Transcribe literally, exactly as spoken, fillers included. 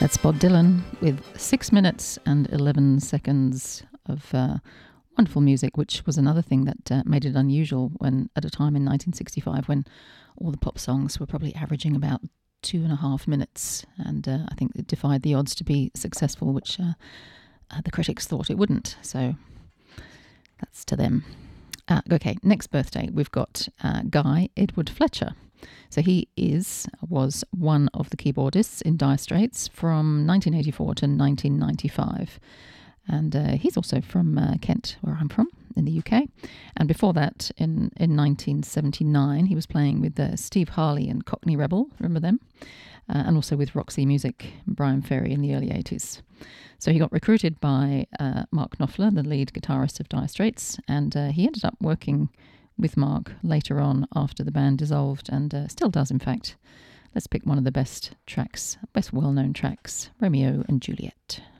That's Bob Dylan with six minutes and eleven seconds of uh, wonderful music, which was another thing that uh, made it unusual when, at a time in nineteen sixty-five, when all the pop songs were probably averaging about two and a half minutes. And uh, I think it defied the odds to be successful, which uh, uh, the critics thought it wouldn't. So that's to them. Uh, okay, next birthday, we've got uh, Guy Edward Fletcher. So he is, was one of the keyboardists in Dire Straits from nineteen eighty-four to nineteen ninety-five. And uh, he's also from uh, Kent, where I'm from, in the U K. And before that, in, in nineteen seventy-nine, he was playing with uh, Steve Harley and Cockney Rebel, remember them? Uh, and also with Roxy Music, Brian Ferry in the early eighties. So he got recruited by uh, Mark Knopfler, the lead guitarist of Dire Straits, and uh, he ended up working with Mark later on after the band dissolved, and uh, still does, in fact. Let's pick one of the best tracks, best well-known tracks, Romeo and Juliet.